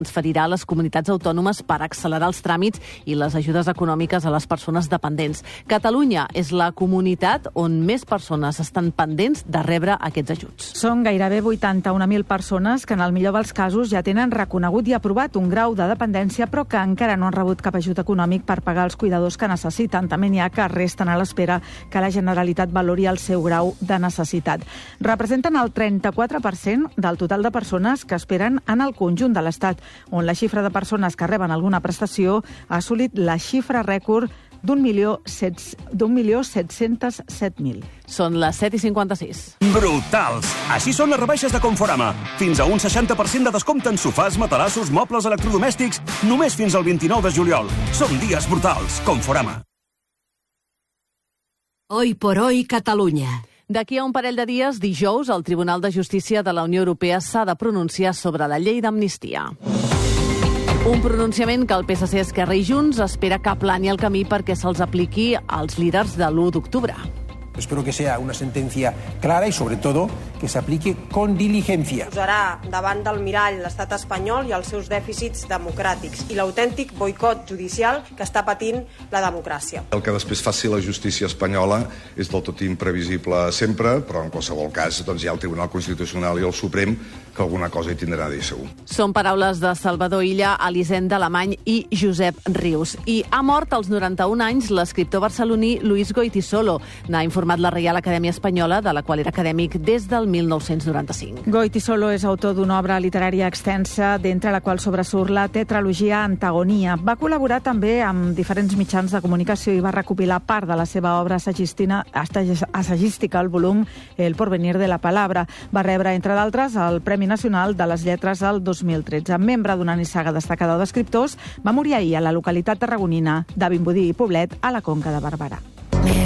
transferirà a les comunitats autònomes per accelerar els tràmits i les ajudes econòmiques a les persones dependents. Catalunya és la comunitat on més persones estan pendents de rebre aquests ajuts. Són gairebé 81.000 persones que en el millor dels casos ja tenen reconegut i aprovat un grau de dependència, però que encara no han rebut cap ajut econòmic per pagar els cuidadors que necessiten. També n'hi ha que resten a l'espera que la Generalitat valori el seu grau de necessitat. Representen el 34% del total de persones que esperen en el conjunt de l'Estat, on la xifra de persones que reben alguna prestació ha assolit la xifra rècord d'1.707.000. Són les 7:56. Brutals! Així són les rebaixes de Conforama. Fins a un 60% de descompte en sofàs, matalassos, mobles, electrodomèstics, només fins al 29 de juliol. Són dies brutals. Conforama. Hoy por hoy, Catalunya. D'aquí a un parell de dies, dijous, el Tribunal de Justícia de la Unió Europea s'ha de pronunciar sobre la llei d'amnistia. Un pronunciament que el PSC, Esquerra i Junts espera que aplani el camí perquè se'ls apliqui als líders de l'1 d'octubre. Espero que sea una sentencia clara y, sobre todo, que se aplique con diligencia. Posarà davant del mirall l'estat espanyol i els seus dèficits democràtics i l'autèntic boicot judicial que està patint la democràcia. El que després faci la justícia espanyola és del tot imprevisible sempre, però en qualsevol cas doncs hi ha el Tribunal Constitucional i el Suprem que alguna cosa hi tindrà a dir segur. Són paraules de Salvador Illa, Elisenda Alemany i Josep Rius. I ha mort als 91 anys l'escriptor barceloní Luis Goytisolo. N'ha informat la Reial Acadèmia Espanyola, de la qual era acadèmic des del 1995. Goytisolo és autor d'una obra literària extensa, d'entre la qual sobresurt la tetralogia Antagonia. Va col·laborar també amb diferents mitjans de comunicació i va recopilar part de la seva obra assagística, el volum El porvenir de la palabra. Va rebre, entre d'altres, el Premi Nacional de les Lletres el 2013. Membre d'una nissaga destacada d'escriptors, va morir ahir a la localitat tarragonina de Vimbodí i Poblet, a la Conca de Barberà.